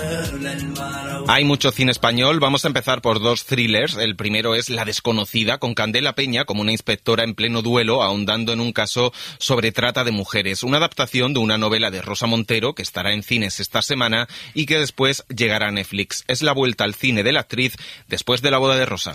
Hay mucho cine español, vamos a empezar por dos thrillers. El primero es La desconocida, con Candela Peña como una inspectora en pleno duelo, ahondando en un caso sobre trata de mujeres. Una adaptación de una novela de Rosa Montero, que estará en cines esta semana y que después llegará a Netflix. Es la vuelta al cine de la actriz después de La boda de Rosa.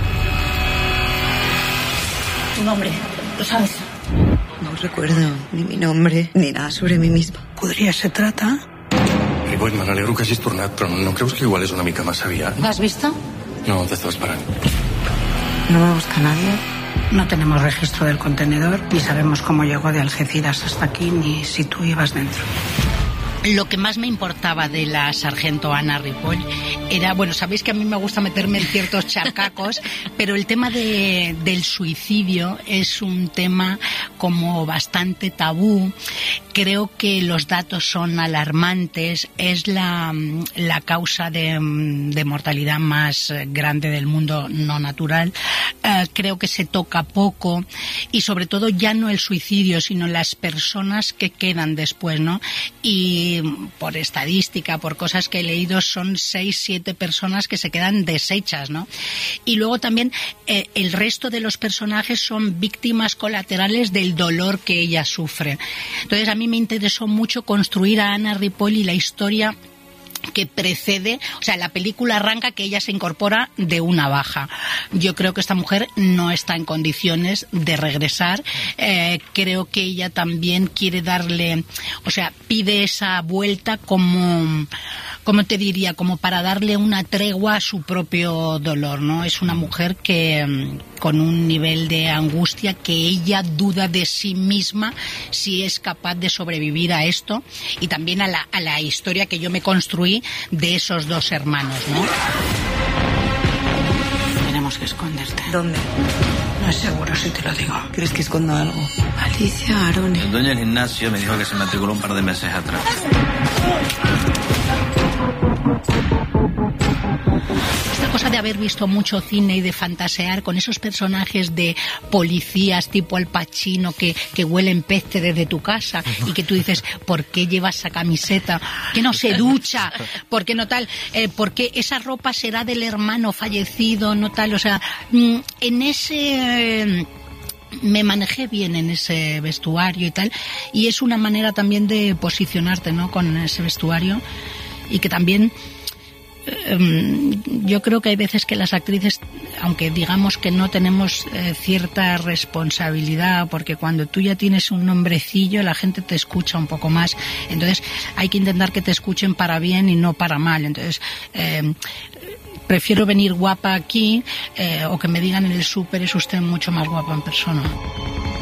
Tu nombre, ¿lo sabes? No recuerdo ni mi nombre ni nada sobre mí misma. ¿Podria ser trata? Ripoll, me n'alegro que hagis tornat, però no creus que igual és una mica massa aviat? ¿La has visto? No, t'estava esperant. No me busca nadie. No tenemos registro del contenedor, ni sabemos cómo llegó de Algeciras hasta aquí, ni si tú ibas dentro. Lo que más me importaba de la sargento Ana Ripoll era, bueno, sabéis que a mí me gusta meterme en ciertos charcacos, pero el tema del suicidio es un tema como bastante tabú. Creo que los datos son alarmantes, es la causa de mortalidad más grande del mundo no natural. Creo que se toca poco y sobre todo ya no el suicidio, sino las personas que quedan después, ¿no? Y por estadística, por cosas que he leído, son 6-7 personas que se quedan deshechas, ¿no? Y luego también el resto de los personajes son víctimas colaterales del dolor que ella sufre. Entonces a mí me interesó mucho construir a Ana Ripoll y la historia que precede, o sea, la película arranca que ella se incorpora de una baja. Yo creo que esta mujer no está en condiciones de regresar. Creo que ella también quiere darle, o sea, pide esa vuelta como te diría, como para darle una tregua a su propio dolor, ¿no? Es una mujer que con un nivel de angustia que ella duda de sí misma si es capaz de sobrevivir a esto y también a la historia que yo me construí de esos dos hermanos, ¿no? Tenemos que esconderte. ¿Dónde? No es seguro si te lo digo. ¿Crees que escondo algo? Alicia Arone. El dueño del gimnasio me dijo que se matriculó un par de meses atrás. Esta cosa de haber visto mucho cine y de fantasear con esos personajes de policías tipo Al Pacino que huelen peste desde tu casa y que tú dices, ¿por qué llevas esa camiseta? ¿Por qué no se ducha? ¿Por qué no tal? ¿Por qué esa ropa será del hermano fallecido? No tal, o sea, en ese... me manejé bien en ese vestuario y tal, y es una manera también de posicionarte, ¿no?, con ese vestuario, y que también yo creo que hay veces que las actrices, aunque digamos que no tenemos cierta responsabilidad, porque cuando tú ya tienes un nombrecillo la gente te escucha un poco más, entonces hay que intentar que te escuchen para bien y no para mal. Entonces prefiero venir guapa aquí o que me digan en el súper, es usted mucho más guapa en persona.